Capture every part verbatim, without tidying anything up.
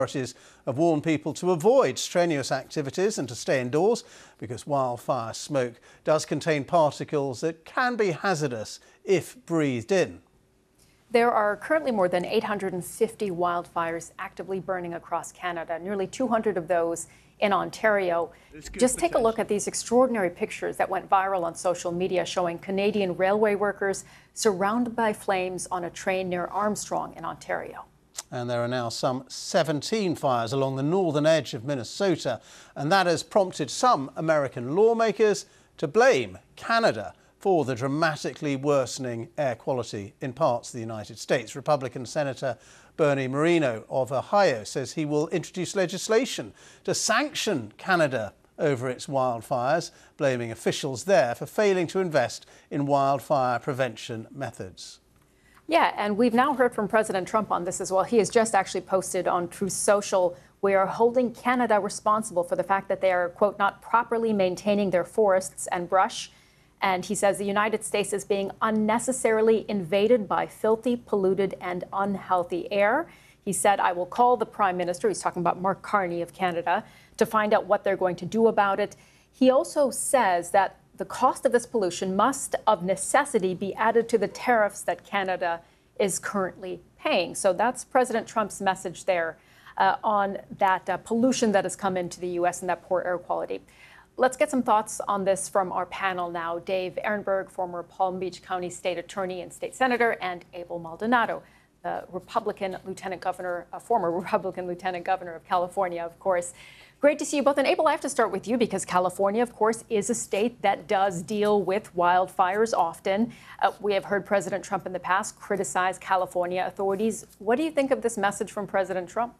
Authorities have warned people to avoid strenuous activities and to stay indoors because wildfire smoke does contain particles that can be hazardous if breathed in. There are currently more than eight hundred fifty wildfires actively burning across Canada, nearly two hundred of those in Ontario. Just take a look at these extraordinary pictures that went viral on social media showing Canadian railway workers surrounded by flames on a train near Armstrong in Ontario. And there are now some seventeen fires along the northern edge of Minnesota, and that has prompted some American lawmakers to blame Canada for the dramatically worsening air quality in parts of the United States. Republican Senator Bernie Moreno of Ohio says he will introduce legislation to sanction Canada over its wildfires, blaming officials there for failing to invest in wildfire prevention methods. Yeah, and we've now heard from President Trump on this as well. He has just actually posted on Truth Social, we are holding Canada responsible for the fact that they are, quote, not properly maintaining their forests and brush. And he says the United States is being unnecessarily invaded by filthy, polluted and unhealthy air. He said, I will call the Prime Minister, he's talking about Mark Carney of Canada, to find out what they're going to do about it. He also says that the cost of this pollution must, of necessity, be added to the tariffs that Canada is currently paying. So that's President Trump's message there uh, on that uh, pollution that has come into the U S and that poor air quality. Let's get some thoughts on this from our panel now. Dave Ehrenberg, former Palm Beach County State Attorney and State Senator, and Abel Maldonado, the Republican Lieutenant Governor, a former Republican Lieutenant Governor of California, of course. Great to see you both. And Abel, I have to start with you because California, of course, is a state that does deal with wildfires often. Uh, we have heard President Trump in the past criticize California authorities. What do you think of this message from President Trump?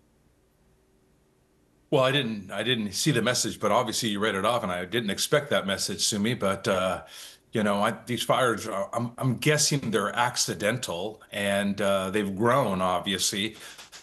Well, I didn't I didn't see the message, but obviously you read it off, and I didn't expect that message, Sumi. But, uh, you know, I, these fires, are, I'm, I'm guessing they're accidental, and uh, they've grown, obviously.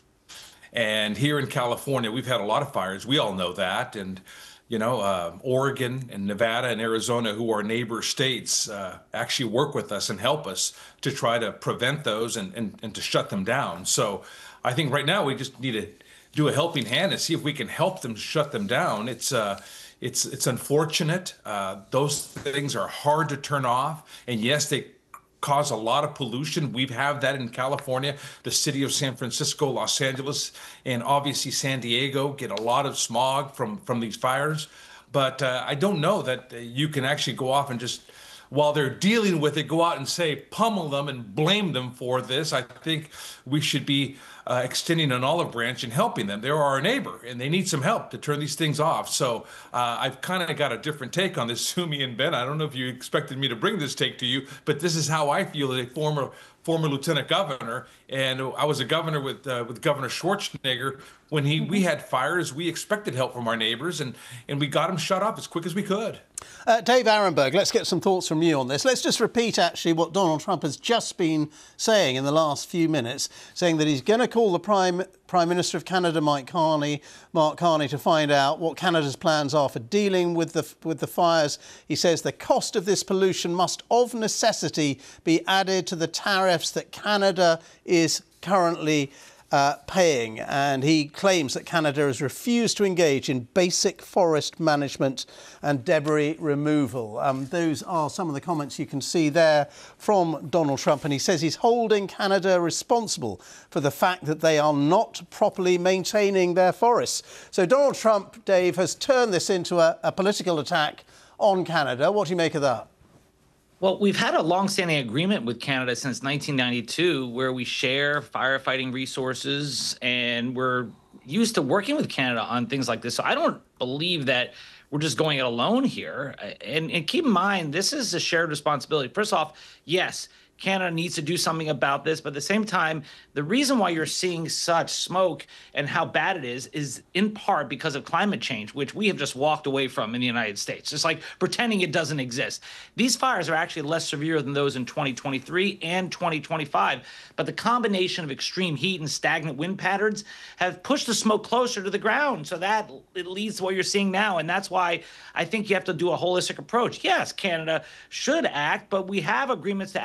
And here in California, we've had a lot of fires. We all know that. And, you know, uh, Oregon and Nevada and Arizona, who are neighbor states, uh, actually work with us and help us to try to prevent those and, and, and to shut them down. So I think right now we just need to do a helping hand and see if we can help them shut them down. It's uh, it's it's unfortunate. Uh, those things are hard to turn off. And yes, they cause a lot of pollution. We have that in California. The city of San Francisco, Los Angeles, and obviously San Diego get a lot of smog from, from these fires. But uh, I don't know that you can actually go off and just, while they're dealing with it, go out and say, pummel them and blame them for this. I think we should be uh, extending an olive branch and helping them. They're our neighbor, and they need some help to turn these things off. So uh, I've kind of got a different take on this, Sumi and Ben. I don't know if you expected me to bring this take to you, but this is how I feel as a former former lieutenant governor, and I was a governor with uh, with Governor Schwarzenegger. When he we had fires, we expected help from our neighbors, and and we got them shut off as quick as we could. Uh, Dave Ehrenberg, let's get some thoughts from you on this. Let's just repeat actually what Donald Trump has just been saying in the last few minutes, saying that he's going to call the Prime Prime Minister of Canada, Mike Carney, Mark Carney, to find out what Canada's plans are for dealing with the with the fires. He says the cost of this pollution must, of necessity, be added to the tariffs that Canada is currently uh, paying. And he claims that Canada has refused to engage in basic forest management and debris removal. Um, those are some of the comments you can see there from Donald Trump. And he says he's holding Canada responsible for the fact that they are not properly maintaining their forests. So Donald Trump, Dave, has turned this into a, a political attack on Canada. What do you make of that? Well, we've had a long-standing agreement with Canada since nineteen ninety-two where we share firefighting resources, and we're used to working with Canada on things like this. So I don't believe that we're just going it alone here. And, and keep in mind, this is a shared responsibility. First off, yes, Canada needs to do something about this. But at the same time, the reason why you're seeing such smoke and how bad it is, is in part because of climate change, which we have just walked away from in the United States. It's like pretending it doesn't exist. These fires are actually less severe than those in twenty twenty-three and twenty twenty-five. But the combination of extreme heat and stagnant wind patterns have pushed the smoke closer to the ground. So that it leads to what you're seeing now. And that's why I think you have to do a holistic approach. Yes, Canada should act, but we have agreements to act with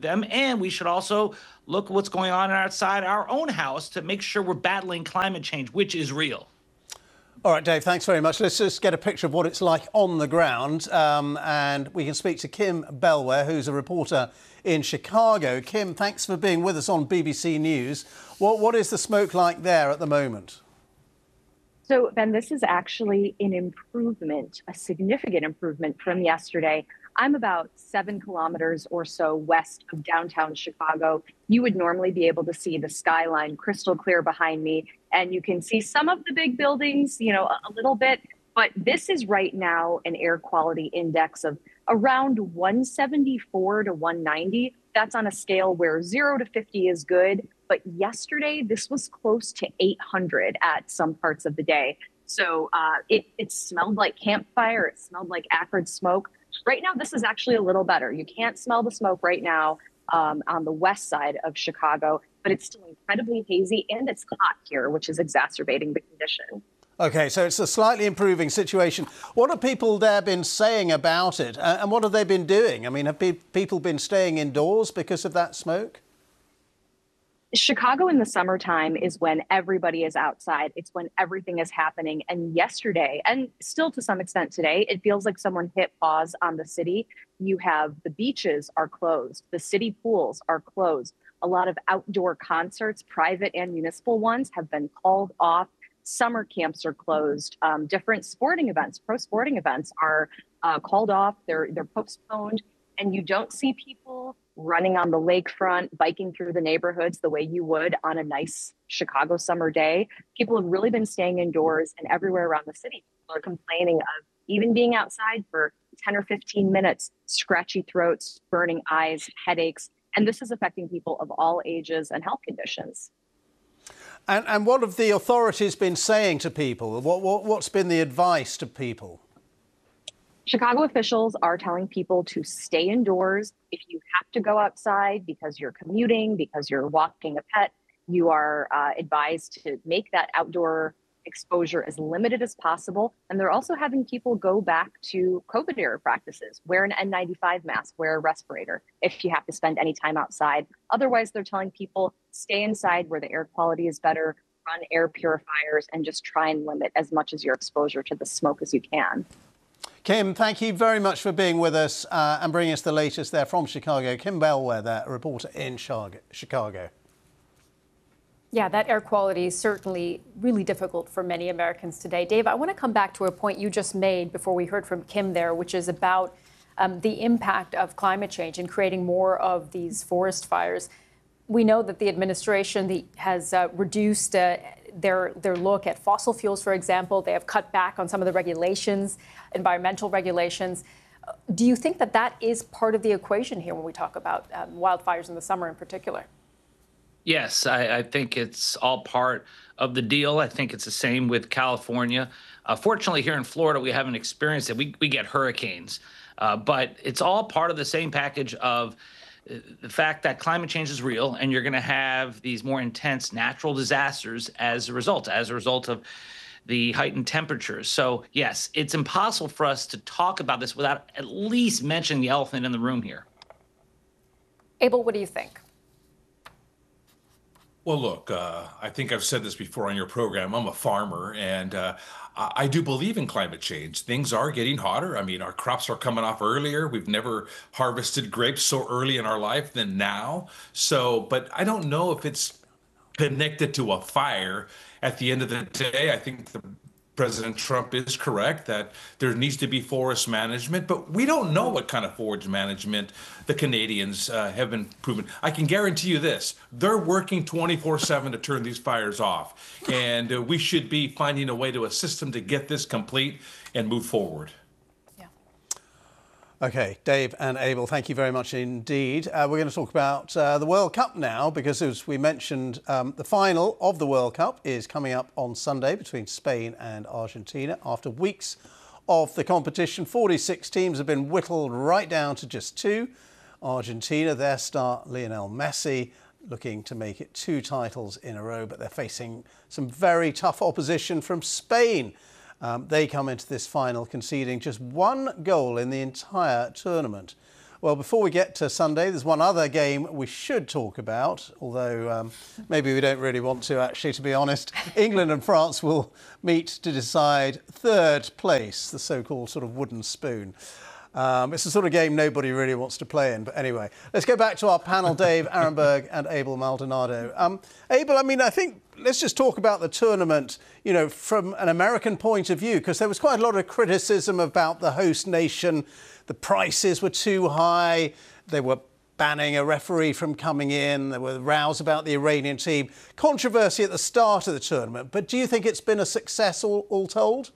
with them. And we should also look what's going on outside our own house to make sure we're battling climate change, which is real. All right, Dave, thanks very much. Let's just get a picture of what it's like on the ground. Um, and we can speak to Kim Belware, who's a reporter in Chicago. Kim, thanks for being with us on B B C News. What, what is the smoke like there at the moment? So, Ben, this is actually an improvement, a significant improvement from yesterday. I'm about seven kilometers or so west of downtown Chicago. You would normally be able to see the skyline crystal clear behind me, and you can see some of the big buildings, you know, a, a little bit. But this is right now an air quality index of around one seventy-four to one ninety. That's on a scale where zero to fifty is good. But yesterday, this was close to eight hundred at some parts of the day. So uh, it, it smelled like campfire. It smelled like acrid smoke. Right now, this is actually a little better. You can't smell the smoke right now um, on the west side of Chicago, but it's still incredibly hazy and it's hot here, which is exacerbating the condition. OK, so it's a slightly improving situation. What have people there been saying about it? Uh, and what have they been doing? I mean, have pe- people been staying indoors because of that smoke? Chicago in the summertime is when everybody is outside. It's when everything is happening. And yesterday, and still to some extent today, it feels like someone hit pause on the city. You have the beaches are closed. The city pools are closed. A lot of outdoor concerts, private and municipal ones, have been called off. Summer camps are closed. Um, different sporting events, pro sporting events are uh, called off. They're, they're postponed. And you don't see people running on the lakefront, biking through the neighborhoods the way you would on a nice Chicago summer day. People have really been staying indoors, and everywhere around the city, people are complaining of even being outside for ten or fifteen minutes, scratchy throats, burning eyes, headaches. And this is affecting people of all ages and health conditions. And, and what have the authorities been saying to people? What, what, what's been the advice to people? Chicago officials are telling people to stay indoors. If you have to go outside because you're commuting, because you're walking a pet, you are uh, advised to make that outdoor exposure as limited as possible. And they're also having people go back to COVID era practices. Wear an N ninety-five mask, wear a respirator if you have to spend any time outside. Otherwise, they're telling people stay inside where the air quality is better, run air purifiers, and just try and limit as much as your exposure to the smoke as you can. Kim, thank you very much for being with us uh, and bringing us the latest there from Chicago. Kim Belware there, a reporter in Chicago. Yeah, that air quality is certainly really difficult for many Americans today. Dave, I want to come back to a point you just made before we heard from Kim there, which is about um, the impact of climate change and creating more of these forest fires. We know that the administration the, has uh, reduced uh, their their look at fossil fuels, for example. They have cut back on some of the regulations, environmental regulations. Do you think that that is part of the equation here when we talk about um, wildfires in the summer in particular? Yes, I, I think it's all part of the deal. I think it's the same with California. Uh, fortunately, here in Florida, we haven't experienced it. We, we get hurricanes, uh, but it's all part of the same package of the fact that climate change is real, and you're going to have these more intense natural disasters as a result, as a result of the heightened temperatures. So, yes, it's impossible for us to talk about this without at least mentioning the elephant in the room here. Abel, what do you think? Well, look, uh, I think I've said this before on your program. I'm a farmer, and uh, I do believe in climate change. Things are getting hotter. I mean, our crops are coming off earlier. We've never harvested grapes so early in our life than now. So, but I don't know if it's connected to a fire. At the end of the day, I think the President Trump is correct that there needs to be forest management, but we don't know what kind of forest management the Canadians uh, have been proven. I can guarantee you this, they're working twenty-four seven to turn these fires off, and uh, we should be finding a way to assist them to get this complete and move forward. OK, Dave and Abel, thank you very much indeed. Uh, we're going to talk about uh, the World Cup now, because as we mentioned, um, the final of the World Cup is coming up on Sunday between Spain and Argentina. After weeks of the competition, forty-six teams have been whittled right down to just two. Argentina, their star Lionel Messi, looking to make it two titles in a row, but they're facing some very tough opposition from Spain. Um, they come into this final conceding just one goal in the entire tournament. Well, before we get to Sunday, there's one other game we should talk about, although um, maybe we don't really want to, actually, to be honest. England and France will meet to decide third place, the so-called sort of wooden spoon. Um, it's the sort of game nobody really wants to play in. But anyway, let's go back to our panel, Dave Arenberg and Abel Maldonado. Um, Abel, I mean, I think let's just talk about the tournament, you know, from an American point of view, because there was quite a lot of criticism about the host nation. The prices were too high. They were banning a referee from coming in. There were rows about the Iranian team. Controversy at the start of the tournament. But do you think it's been a success all, all told?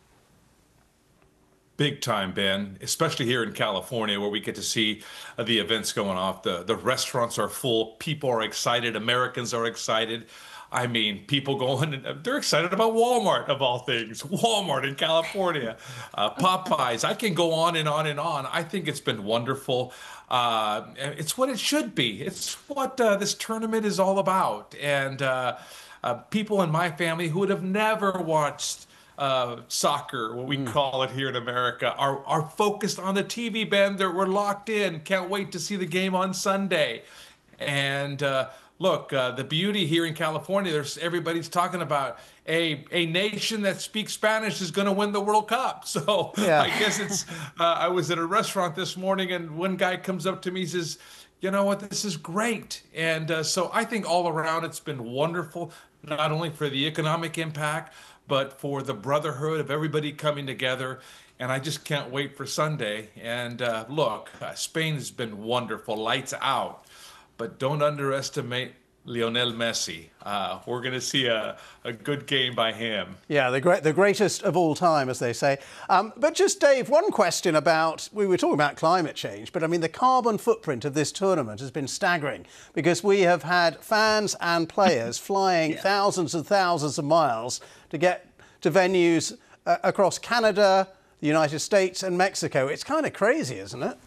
Big time, Ben, especially here in California, where we get to see uh, the events going off. The, the restaurants are full. People are excited. Americans are excited. I mean, people going, they're excited about Walmart, of all things. Walmart in California, uh, Popeyes. I can go on and on and on. I think it's been wonderful. Uh, it's what it should be. It's what uh, this tournament is all about. And uh, uh, people in my family who would have never watched Uh, soccer, what we mm. call it here in America, are are focused on the T V, Ben. They're, we're locked in. Can't wait to see the game on Sunday. And uh, look, uh, the beauty here in California, there's everybody's talking about a a nation that speaks Spanish is going to win the World Cup. So yeah. I guess it's. Uh, I was at a restaurant this morning, and one guy comes up to me and says, "You know what? This is great." And uh, so I think all around it's been wonderful, not only for the economic impact, but for the brotherhood of everybody coming together. And I just can't wait for Sunday. And uh, look, uh, Spain has been wonderful, lights out. But don't underestimate Lionel Messi. Uh, we're going to see a, a good game by him. Yeah, the great, the greatest of all time, as they say. Um, but just, Dave, one question about, we were talking about climate change, but I mean, the carbon footprint of this tournament has been staggering, because we have had fans and players flying yeah. thousands and thousands of miles to get to venues uh, across Canada, the United States and Mexico. It's kind of crazy, isn't it?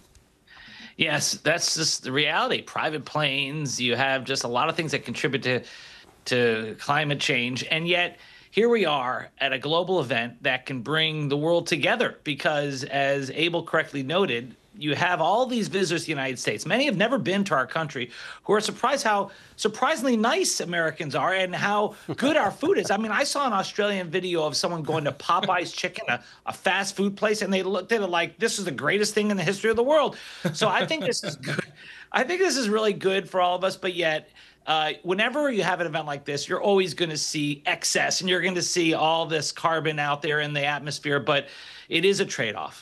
Yes, that's just the reality. Private planes, you have just a lot of things that contribute to to climate change. And yet here we are at a global event that can bring the world together, because as Abel correctly noted, you have all these visitors to the United States. Many have never been to our country, who are surprised how surprisingly nice Americans are and how good our food is. I mean, I saw an Australian video of someone going to Popeye's Chicken, a, a fast food place, and they looked at it like, this is the greatest thing in the history of the world. So I think this is good. I think this is really good for all of us, but yet uh, whenever you have an event like this, you're always going to see excess, and you're going to see all this carbon out there in the atmosphere, but it is a trade-off.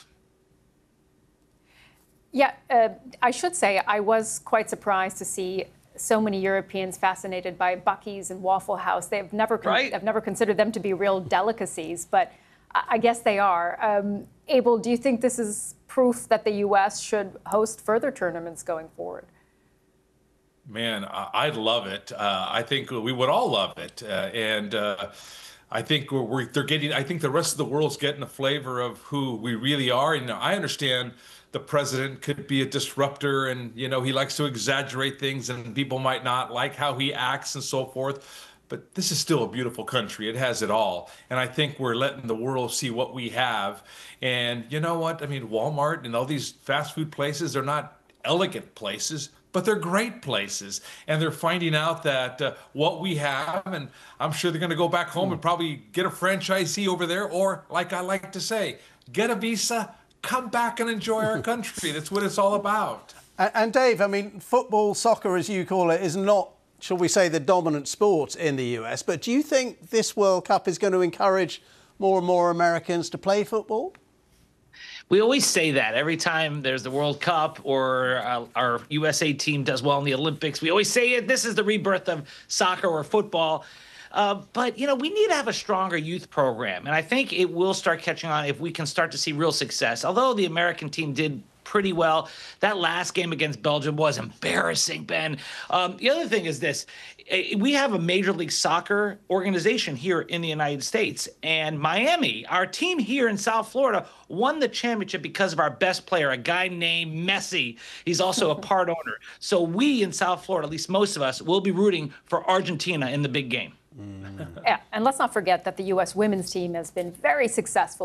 Yeah, uh, I should say I was quite surprised to see so many Europeans fascinated by Buc-ee's and Waffle House. They've never, con- right. I've never considered them to be real delicacies, but I guess they are. Um, Abel, do you think this is proof that the U S should host further tournaments going forward? Man, I'd love it. Uh, I think we would all love it. Uh, and uh, I think we're, we're they're getting. I think the rest of the world's getting a flavor of who we really are. And I understand the president could be a disruptor, and you know he likes to exaggerate things, and people might not like how he acts and so forth. But this is still a beautiful country. It has it all. And I think we're letting the world see what we have. And you know what? I mean, Walmart and all these fast food places, they're not elegant places, but they're great places. And they're finding out that uh, what we have, and I'm sure they're going to go back home and probably get a franchisee over there, or like I like to say, get a visa, come back and enjoy our country. That's what it's all about. And, and Dave, I mean, football, soccer, as you call it, is not, shall we say, the dominant sport in the U S. But do you think this World Cup is going to encourage more and more Americans to play football? We always say that every time there's the World Cup or uh, our U S A team does well in the Olympics. We always say it, this is the rebirth of soccer or football. Uh, but, you know, we need to have a stronger youth program. And I think it will start catching on if we can start to see real success. Although the American team did pretty well, that last game against Belgium was embarrassing, Ben. Um, the other thing is this. We have a Major League Soccer organization here in the United States. And Miami, our team here in South Florida, won the championship because of our best player, a guy named Messi. He's also a part owner. So we in South Florida, at least most of us, will be rooting for Argentina in the big game. Yeah, and let's not forget that the U S women's team has been very successful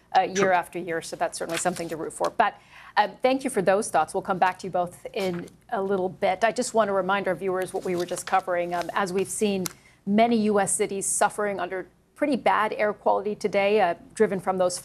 uh, year after year. So that's certainly something to root for. But uh, thank you for those thoughts. We'll come back to you both in a little bit. I just want to remind our viewers what we were just covering. Um, as we've seen many U S cities suffering under pretty bad air quality today, uh, driven from those